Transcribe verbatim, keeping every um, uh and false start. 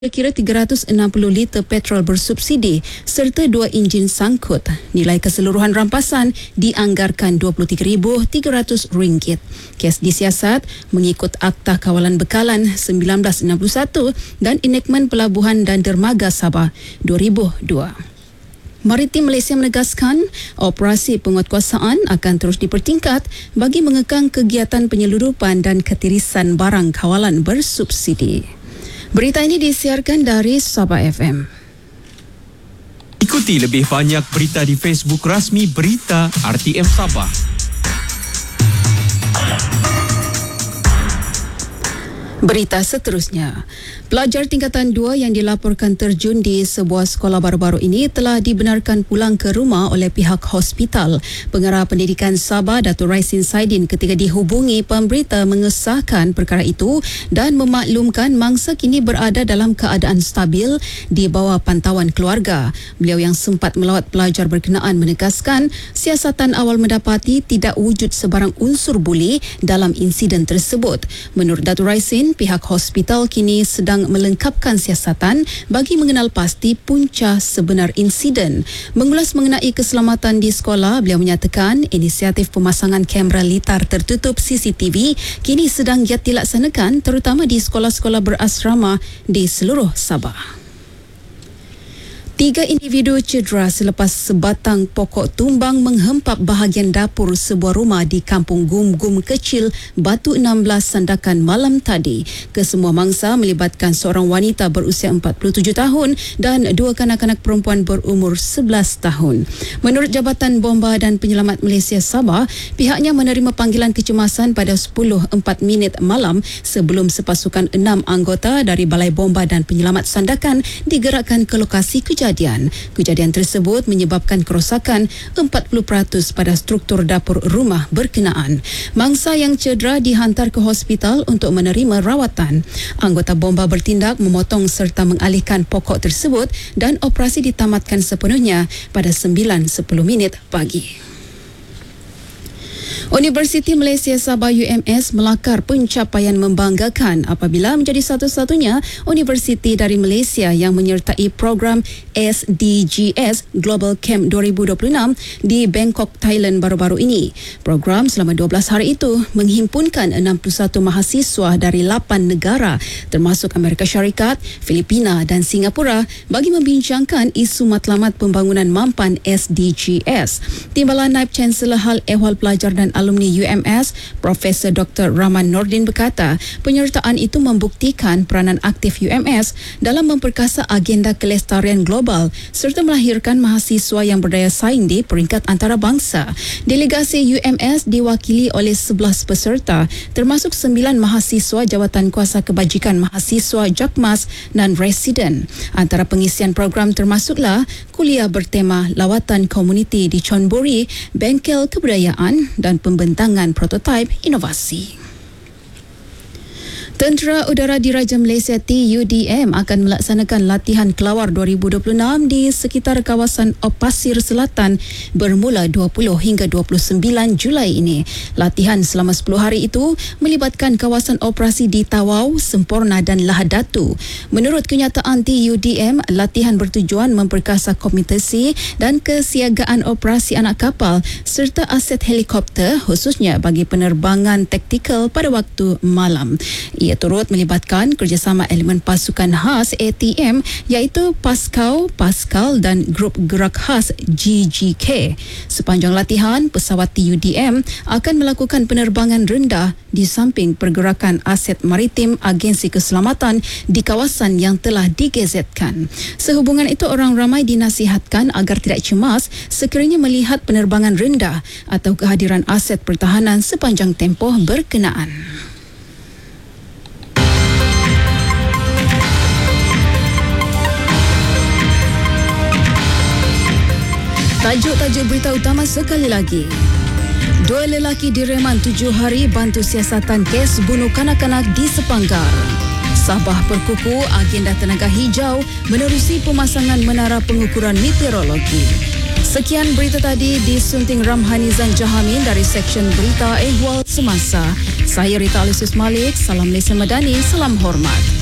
kira tiga ratus enam puluh liter petrol bersubsidi serta dua enjin sangkut. Nilai keseluruhan rampasan dianggarkan dua puluh tiga ribu tiga ratus ringgit. Kes disiasat mengikut Akta Kawalan Bekalan sembilan belas enam puluh satu dan Enakmen Pelabuhan dan Dermaga Sabah dua ribu dua. Maritim Malaysia menegaskan operasi penguatkuasaan akan terus dipertingkat bagi mengekang kegiatan penyeludupan dan ketirisan barang kawalan bersubsidi. Berita ini disiarkan dari Sabah F M. Ikuti lebih banyak berita di Facebook rasmi Berita R T M Sabah. Berita seterusnya, pelajar tingkatan dua yang dilaporkan terjun di sebuah sekolah baru-baru ini telah dibenarkan pulang ke rumah oleh pihak hospital. Pengarah Pendidikan Sabah, Datuk Raisin Saidin, ketika dihubungi pemberita mengesahkan perkara itu dan memaklumkan mangsa kini berada dalam keadaan stabil di bawah pantauan keluarga. Beliau yang sempat melawat pelajar berkenaan menegaskan siasatan awal mendapati tidak wujud sebarang unsur buli dalam insiden tersebut. Menurut Datuk Raisin, pihak hospital kini sedang melengkapkan siasatan bagi mengenal pasti punca sebenar insiden. Mengulas mengenai keselamatan di sekolah, beliau menyatakan inisiatif pemasangan kamera litar tertutup C C T V kini sedang giat dilaksanakan terutama di sekolah-sekolah berasrama di seluruh Sabah. Tiga individu cedera selepas sebatang pokok tumbang menghempap bahagian dapur sebuah rumah di Kampung Gum-Gum Kecil, Batu enam belas, Sandakan malam tadi. Kesemua mangsa melibatkan seorang wanita berusia empat puluh tujuh tahun dan dua kanak-kanak perempuan berumur sebelas tahun. Menurut Jabatan Bomba dan Penyelamat Malaysia Sabah, pihaknya menerima panggilan kecemasan pada sepuluh empat minit malam sebelum sepasukan enam anggota dari Balai Bomba dan Penyelamat Sandakan digerakkan ke lokasi kejadian. Kejadian tersebut menyebabkan kerosakan empat puluh peratus pada struktur dapur rumah berkenaan. Mangsa yang cedera dihantar ke hospital untuk menerima rawatan. Anggota bomba bertindak memotong serta mengalihkan pokok tersebut dan operasi ditamatkan sepenuhnya pada sembilan sepuluh minit pagi. Universiti Malaysia Sabah U M S melakar pencapaian membanggakan apabila menjadi satu-satunya universiti dari Malaysia yang menyertai program S D G S Global Camp dua ribu dua puluh enam di Bangkok, Thailand baru-baru ini. Program selama dua belas hari itu menghimpunkan enam puluh satu mahasiswa dari lapan negara termasuk Amerika Syarikat, Filipina dan Singapura bagi membincangkan isu matlamat pembangunan mampan S D G S. Timbalan Naib Chancellor Hal Ehwal Pelajar dan Alumni U M S, Profesor Doktor Rahman Nordin berkata, penyertaan itu membuktikan peranan aktif U M S dalam memperkasa agenda kelestarian global serta melahirkan mahasiswa yang berdaya saing di peringkat antarabangsa. Delegasi U M S diwakili oleh sebelas peserta termasuk sembilan mahasiswa Jawatan Kuasa Kebajikan Mahasiswa Jakmas dan Residen. Antara pengisian program termasuklah kuliah bertema lawatan komuniti di Chonburi, bengkel kebudayaan dan pembentangan prototipe inovasi. Tentera Udara Diraja Malaysia T U D M akan melaksanakan latihan kelawar dua ribu dua puluh enam di sekitar kawasan Pasir Selatan bermula dua puluh hingga dua puluh sembilan Julai ini. Latihan selama sepuluh hari itu melibatkan kawasan operasi di Tawau, Semporna dan Lahad Datu. Menurut kenyataan T U D M, latihan bertujuan memperkasa kompetensi dan kesiagaan operasi anak kapal serta aset helikopter khususnya bagi penerbangan taktikal pada waktu malam. Ia turut melibatkan kerjasama elemen pasukan khas A T M iaitu Paskau, Pascal dan Grup Gerak Khas G G K. Sepanjang latihan, pesawat T U D M akan melakukan penerbangan rendah di samping pergerakan aset maritim agensi keselamatan di kawasan yang telah digezetkan. Sehubungan itu, orang ramai dinasihatkan agar tidak cemas sekiranya melihat penerbangan rendah atau kehadiran aset pertahanan sepanjang tempoh berkenaan. Tajuk-tajuk berita utama sekali lagi. Dua lelaki direman tujuh hari bantu siasatan kes bunuh kanak-kanak di Sepanggar. Sabah berkuku agenda tenaga hijau menerusi pemasangan menara pengukuran meteorologi. Sekian berita tadi disunting Ramhanizan Jahamin dari Seksyen Berita Ehwal Semasa. Saya Rita Alusus Malik, salam Malaysia Madani, salam hormat.